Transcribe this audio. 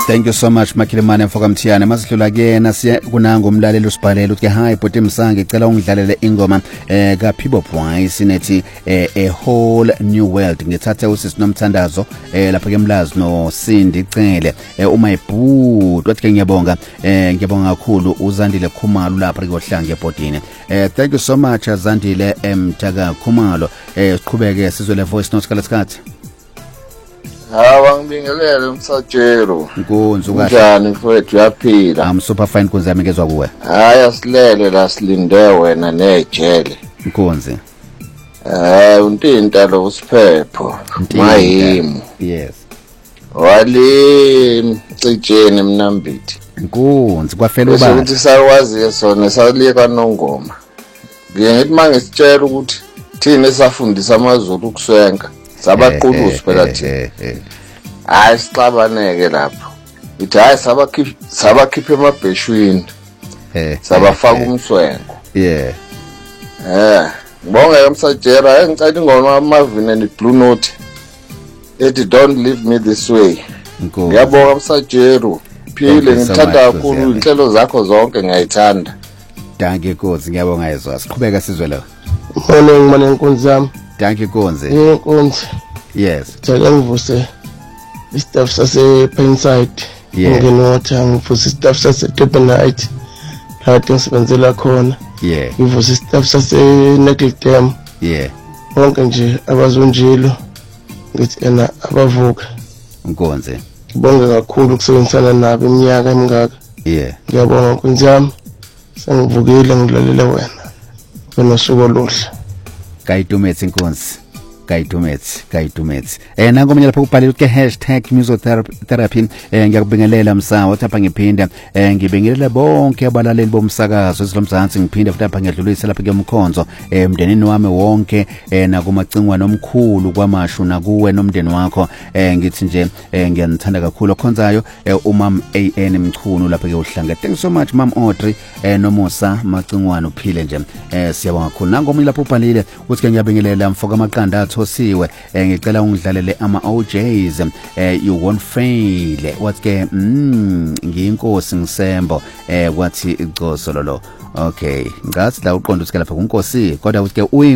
Thank you so much Makilemane mfoka Mthiyane. Masidlula kuyena siya kunanga umlaleli usibhalela uthi hi bhuti Msange ngicela ungidlalele ingoma ka Phibo Boys nethi a whole new world. Ngithathe usisi nomthandazo lapha ke Mlazi no Sindi Cele uma ibhuti wathi ke ngiyabonga kakhulu uZandile Khumalo lapha kuyohlanga ebhodini. Thank you so much Zandile Mtaka Khumalo. Siqhubeke sizwe le voice note kalesikhathi. Hawa ngibingelele umsajero. Nkonzo kahle. Njani mfowethu uyaphila? I'm super fine Nkonzo yami ngezwe kuwe. Hayi asilele la silinde wena nejele. Nkonzo. Untinta lo usiphepho. Mayimu. Yes. Wali cijeni Mnambithi. Nkonzo kwafela ubaba. Ukuthi sawazi sona saliye kaNongoma. Ngiyithi mangisitshela ukuthi thina esafundisa amaZulu ukuswenka. Sabaqulusi phela thina. Hayi sixabaneke lapho. Ithi hayi sabakhipha emabheshwini. Sabafaka umswengo. Yeah. Ngibonga umsajera ngicela ingoma amavini and Blue Note. Ethi don't leave me this way. Ngiyabonga umsajero. Phile ngithanda kakhulu inhlelo zakho zonke ngiyayithanda. Danke Nkonzi ngiyabonga izwa. Siqhubeka sizwe lo. Ngibonga Nkonzi yami. Thank you Nkonzi. Nkonzi. Yes. Ngicela ngivuse istaff sase Painside. Nginotha ngivuse istaff sase Durbanite. Lapho ngisebenzela khona. Yeah. Ngivuse istaff sase Neckle Dam. Yeah. Bonke nje abazonjilo ngithi ena abavuka. Nkonzi. Ngibonga kakhulu ukusebenzisana nabo iminyaka emingaka. Yeah. Ngiyabonga Nkonzi yami. Sengivukile ngilalela wena. Wena suku oluhle. Kayidumetsi Nkonzi. Kayidumetsi. Nangu manje lapha kubhalile ukuthi #musictherapy ngiyakubingelela Msawa uthapha ngiphinda ngibingelela bonke abalaleli bomsakazo esilomzansi ngiphinda futhi lapha ngiyadlulisa lapha ke umkhonzo emndenini wami wonke nakumacingwa nomkhulu kwamashu nakuwe nomndeni wakho ngithi nje ngiyanithanda kakhulu okhonzayo umam AN Mchunu lapha ke uhlanga. Thank you so much Mam Audrey nomusa macingwana uphile nje siyabonga kakhulu. Nangu manje lapha ubhalile ukuthi ke ngiyabingelela mfoka amaqanda Thosiwe ngicela ungidlalele ama OJs you won't fail wathi ke ngiyinkosi ngisembo kwathi icoso lo. Okay ngathi la uqonda ukuthi ke lapha kunkosi kodwa ukuthi ke